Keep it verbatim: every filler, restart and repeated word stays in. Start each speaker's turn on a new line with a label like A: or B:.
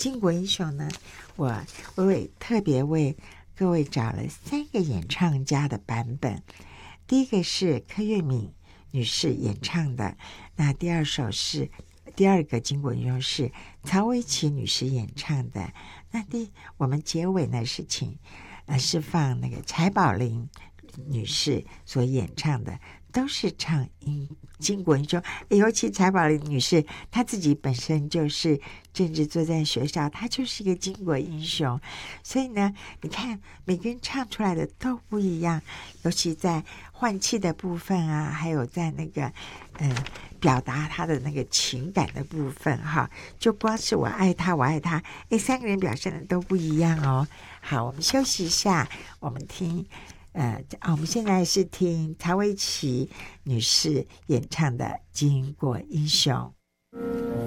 A: 巾帼英雄呢，我我为特别为各位找了三个演唱家的版本。第一个是柯月敏女士演唱的，那第二首是第二个巾帼英雄是曹维琪女士演唱的。那第我们结尾呢是请呃是放那个柴宝玲女士所演唱的，都是唱英巾帼英雄。尤其柴宝玲女士她自己本身就是政治作战学校，她就是一个巾帼英雄，所以呢你看每个人唱出来的都不一样，尤其在换气的部分啊，还有在那个呃表达他的那个情感的部分哈，就光是我爱他我爱他，哎，三个人表现的都不一样哦。好，我们休息一下，我们听呃啊，我们现在是听曹维琪女士演唱的《巾帼英雄》。